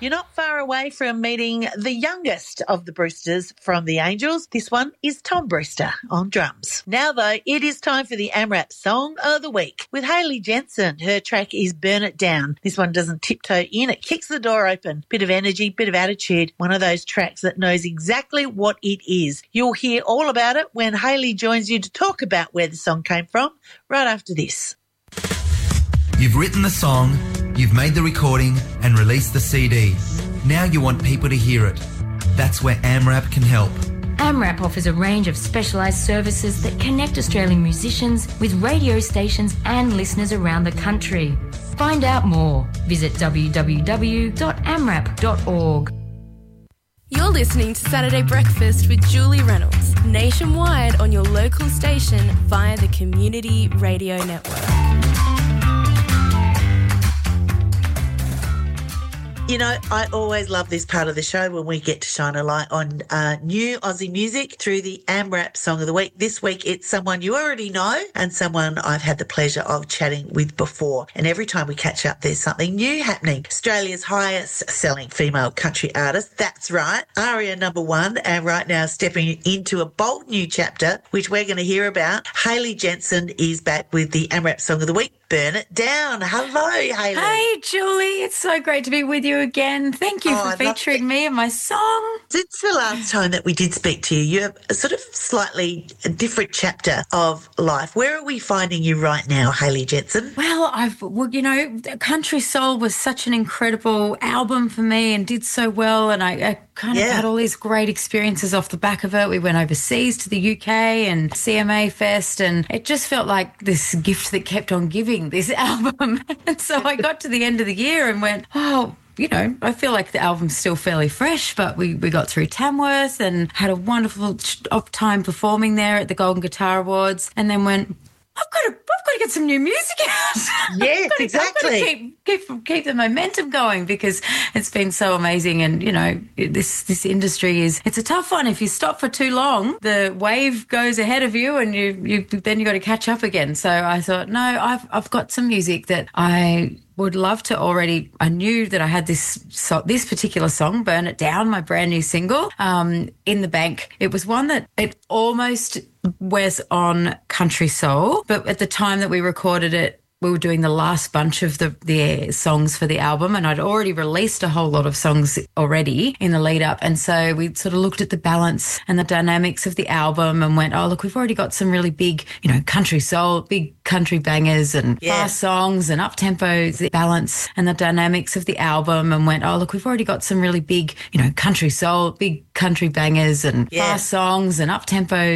You're not far away from meeting the youngest of the Brewsters from the Angels. This one is Tom Brewster on drums. Now, though, it is time for the AMRAP Song of the Week with Hayley Jensen. Her track is Burn It Down. This one doesn't tiptoe in. It kicks the door open. Bit of energy, bit of attitude. One of those tracks that knows exactly what it is. You'll hear all about it when Hayley joins you to talk about where the song came from right after this. You've written the song, you've made the recording and released the CD. Now you want people to hear it. That's where AMRAP can help. AMRAP offers a range of specialised services that connect Australian musicians with radio stations and listeners around the country. Find out more. Visit www.amrap.org. You're listening to Saturday Breakfast with Julie Reynolds, nationwide on your local station via the Community Radio Network. You know, I always love this part of the show when we get to shine a light on new Aussie music through the AMRAP Song of the Week. This week, it's someone you already know and someone I've had the pleasure of chatting with before. And every time we catch up, there's something new happening. Australia's highest selling female country artist, that's right, Aria #1, and right now stepping into a bold new chapter, which we're going to hear about. Hayley Jensen is back with the AMRAP Song of the Week. Burn It Down. Hello, Hayley. Hey, Julie. It's so great to be with you again. Thank you for featuring me in my song. Since the last time that we did speak to you, you have a sort of slightly different chapter of life. Where are we finding you right now, Hayley Jensen? Well, Country Soul was such an incredible album for me and did so well, and I kind of had all these great experiences off the back of it. We went overseas to the UK and CMA Fest, and it just felt like this gift that kept on giving, this album. And so I got to the end of the year and went, I feel like the album's still fairly fresh, but we got through Tamworth and had a wonderful time performing there at the Golden Guitar Awards, and then went, I've got to get some new music out. Yes, exactly. I've got to keep the momentum going, because it's been so amazing. And, this industry it's a tough one. If you stop for too long, the wave goes ahead of you and then you got to catch up again. So I thought, no, I've got some music that I would love to already. I knew that I had this particular song, Burn It Down, my brand new single, in the bank. It was one that it almost was on Country Soul, but at the time that we recorded it, we were doing the last bunch of the songs for the album, and I'd already released a whole lot of songs already in the lead up. And so we sort of looked at the balance and the dynamics of the album and went, oh, look, we've already got some really big, country soul, big country bangers and fast songs and up-tempo, the balance and the dynamics of the album, and went, oh, look, we've already got some really big, country soul, big country bangers and fast songs and up-tempo